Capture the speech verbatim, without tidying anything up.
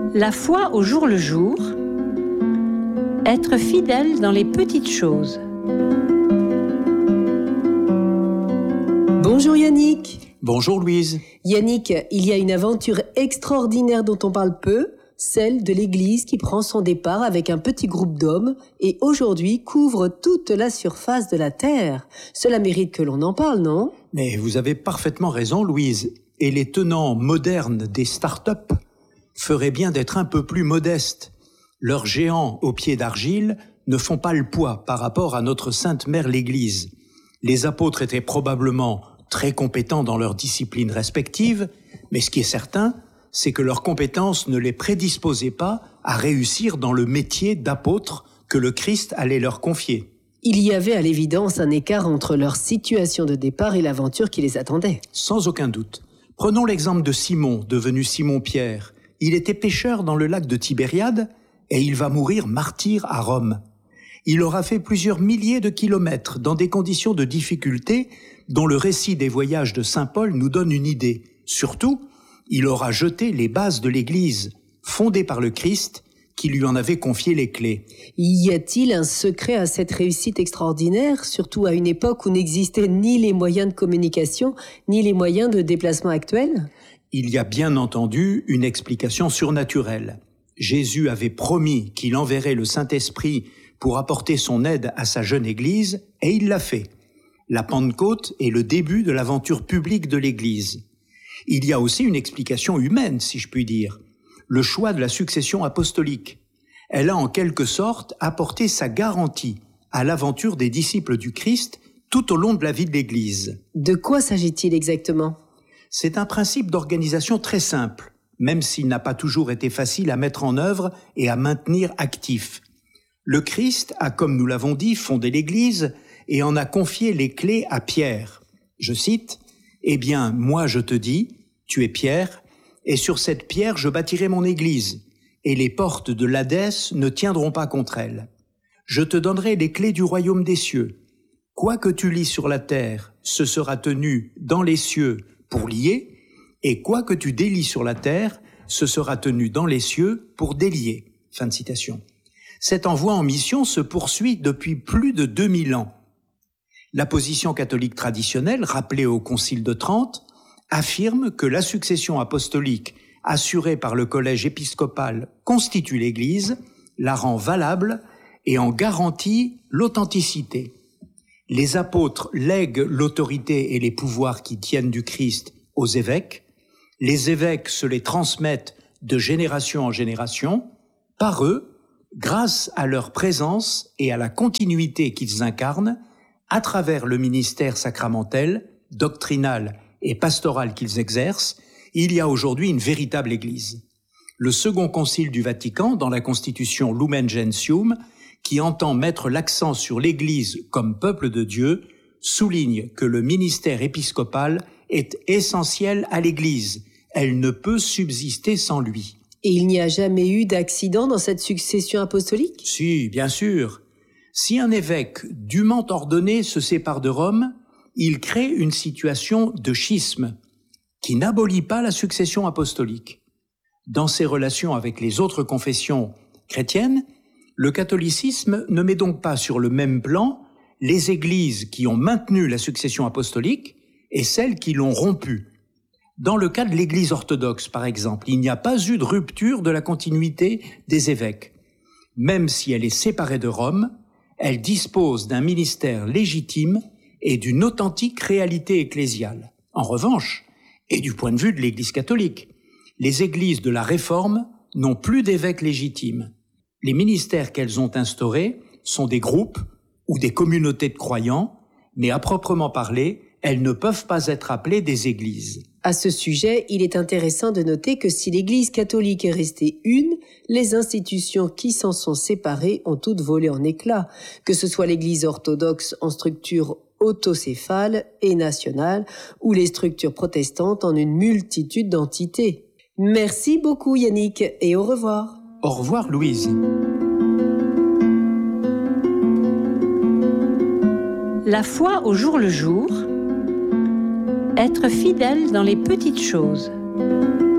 La foi au jour le jour, être fidèle dans les petites choses. Bonjour Yannick. Bonjour Louise. Yannick, il y a une aventure extraordinaire dont on parle peu, celle de l'Église qui prend son départ avec un petit groupe d'hommes et aujourd'hui couvre toute la surface de la Terre. Cela mérite que l'on en parle, non ? Mais vous avez parfaitement raison Louise. Et les tenants modernes des start-up feraient bien d'être un peu plus modestes. Leurs géants aux pieds d'argile ne font pas le poids par rapport à notre Sainte Mère l'Église. Les apôtres étaient probablement très compétents dans leurs disciplines respectives, mais ce qui est certain, c'est que leurs compétences ne les prédisposaient pas à réussir dans le métier d'apôtre que le Christ allait leur confier. Il y avait à l'évidence un écart entre leur situation de départ et l'aventure qui les attendait. Sans aucun doute. Prenons l'exemple de Simon, devenu Simon-Pierre. Il était pêcheur dans le lac de Tibériade et il va mourir martyr à Rome. Il aura fait plusieurs milliers de kilomètres dans des conditions de difficulté dont le récit des voyages de saint Paul nous donne une idée. Surtout, il aura jeté les bases de l'Église, fondée par le Christ, qui lui en avait confié les clés. Y a-t-il un secret à cette réussite extraordinaire, surtout à une époque où n'existaient ni les moyens de communication, ni les moyens de déplacement actuels ? Il y a bien entendu une explication surnaturelle. Jésus avait promis qu'il enverrait le Saint-Esprit pour apporter son aide à sa jeune Église, et il l'a fait. La Pentecôte est le début de l'aventure publique de l'Église. Il y a aussi une explication humaine, si je puis dire. Le choix de la succession apostolique. Elle a en quelque sorte apporté sa garantie à l'aventure des disciples du Christ tout au long de la vie de l'Église. De quoi s'agit-il exactement ? C'est un principe d'organisation très simple, même s'il n'a pas toujours été facile à mettre en œuvre et à maintenir actif. Le Christ a, comme nous l'avons dit, fondé l'Église et en a confié les clés à Pierre. Je cite, « Eh bien, moi je te dis, tu es Pierre, et sur cette pierre je bâtirai mon Église, et les portes de l'Hadès ne tiendront pas contre elle. Je te donnerai les clés du royaume des cieux. Quoi que tu lis sur la terre, ce sera tenu dans les cieux pour lier, et quoi que tu délies sur la terre, ce sera tenu dans les cieux pour délier. » Fin de citation. Cet envoi en mission se poursuit depuis plus de deux mille ans. La position catholique traditionnelle, rappelée au Concile de Trente, affirme que la succession apostolique assurée par le collège épiscopal constitue l'Église, la rend valable et en garantit l'authenticité. Les apôtres lèguent l'autorité et les pouvoirs qui tiennent du Christ aux évêques. Les évêques se les transmettent de génération en génération. Par eux, grâce à leur présence et à la continuité qu'ils incarnent, à travers le ministère sacramentel, doctrinal et pastoral qu'ils exercent, il y a aujourd'hui une véritable Église. Le Second Concile du Vatican, dans la Constitution Lumen Gentium, qui entend mettre l'accent sur l'Église comme peuple de Dieu, souligne que le ministère épiscopal est essentiel à l'Église. Elle ne peut subsister sans lui. Et il n'y a jamais eu d'accident dans cette succession apostolique ? Si, bien sûr. Si un évêque dûment ordonné se sépare de Rome, il crée une situation de schisme qui n'abolit pas la succession apostolique. Dans ses relations avec les autres confessions chrétiennes, le catholicisme ne met donc pas sur le même plan les églises qui ont maintenu la succession apostolique et celles qui l'ont rompue. Dans le cas de l'Église orthodoxe, par exemple, il n'y a pas eu de rupture de la continuité des évêques. Même si elle est séparée de Rome, elle dispose d'un ministère légitime et d'une authentique réalité ecclésiale. En revanche, et du point de vue de l'Église catholique, les églises de la Réforme n'ont plus d'évêques légitimes. Les ministères qu'elles ont instaurés sont des groupes ou des communautés de croyants, mais à proprement parler, elles ne peuvent pas être appelées des églises. À ce sujet, il est intéressant de noter que si l'Église catholique est restée une, les institutions qui s'en sont séparées ont toutes volé en éclats, que ce soit l'Église orthodoxe en structure autocéphale et nationale, ou les structures protestantes en une multitude d'entités. Merci beaucoup Yannick et au revoir. Au revoir Louise. La foi au jour le jour, être fidèle dans les petites choses.